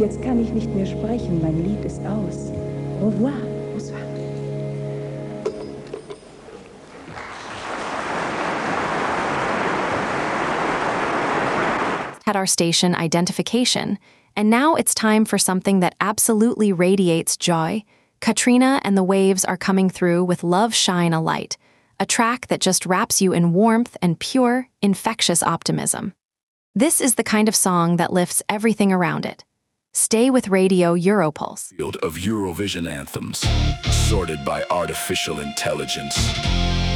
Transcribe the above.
Jetzt kann ich nicht mehr sprechen, mein Lied ist aus. Au revoir, bonsoir. At our station identification, and now it's time for something that absolutely radiates joy. Katrina and the Waves are coming through with Love Shine a Light, a track that just wraps you in warmth and pure, infectious optimism. This is the kind of song that lifts everything around it. Stay with Radio Europulse. Field of Eurovision anthems, sorted by artificial intelligence.